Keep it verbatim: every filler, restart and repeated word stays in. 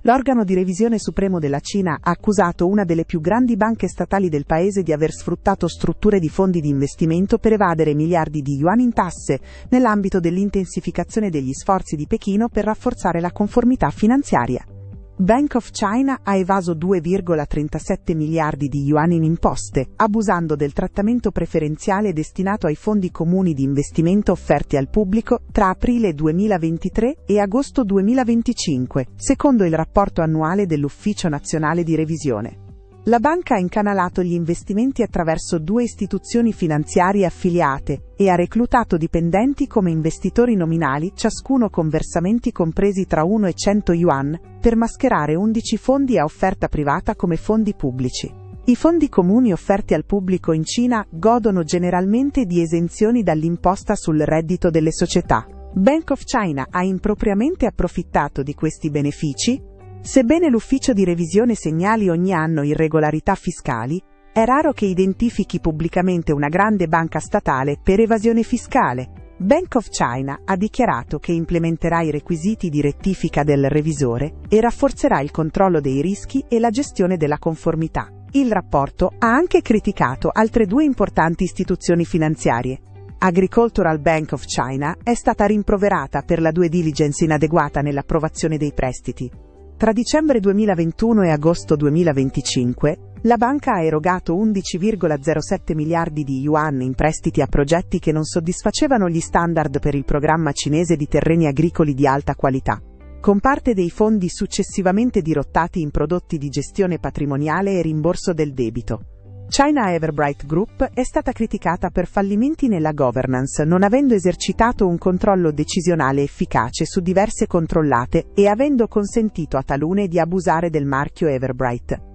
L'organo di revisione supremo della Cina ha accusato una delle più grandi banche statali del paese di aver sfruttato strutture di fondi di investimento per evadere miliardi di yuan in tasse, nell'ambito dell'intensificazione degli sforzi di Pechino per rafforzare la conformità finanziaria. Bank of China ha evaso due virgola trentasette miliardi di yuan in imposte, abusando del trattamento preferenziale destinato ai fondi comuni di investimento offerti al pubblico tra aprile duemilaventitré e agosto duemilaventicinque, secondo il rapporto annuale dell'Ufficio Nazionale di Revisione. La banca ha incanalato gli investimenti attraverso due istituzioni finanziarie affiliate e ha reclutato dipendenti come investitori nominali, ciascuno con versamenti compresi tra uno e cento yuan, per mascherare undici fondi a offerta privata come fondi pubblici. I fondi comuni offerti al pubblico in Cina godono generalmente di esenzioni dall'imposta sul reddito delle società. Bank of China ha impropriamente approfittato di questi benefici? Sebbene l'ufficio di revisione segnali ogni anno irregolarità fiscali, è raro che identifichi pubblicamente una grande banca statale per evasione fiscale. Bank of China ha dichiarato che implementerà i requisiti di rettifica del revisore e rafforzerà il controllo dei rischi e la gestione della conformità. Il rapporto ha anche criticato altre due importanti istituzioni finanziarie. Agricultural Bank of China è stata rimproverata per la due diligence inadeguata nell'approvazione dei prestiti. Tra dicembre duemilaventuno e agosto duemilaventicinque, la banca ha erogato undici virgola zero sette miliardi di yuan in prestiti a progetti che non soddisfacevano gli standard per il programma cinese di terreni agricoli di alta qualità, con parte dei fondi successivamente dirottati in prodotti di gestione patrimoniale e rimborso del debito. China Everbright Group è stata criticata per fallimenti nella governance, non avendo esercitato un controllo decisionale efficace su diverse controllate e avendo consentito a talune di abusare del marchio Everbright.